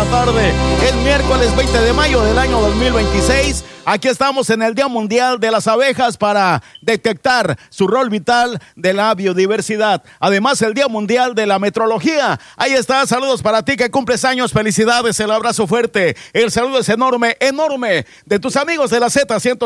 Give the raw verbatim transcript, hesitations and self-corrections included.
tarde, el miércoles veinte de mayo del año dos mil veintiséis. Aquí estamos en el Día Mundial de las Abejas para detectar su rol vital de la biodiversidad. Además, el Día Mundial de la Metrología. Ahí está, saludos para ti que cumples años, felicidades, el abrazo fuerte. El saludo es enorme, enorme de tus amigos de la Z ciento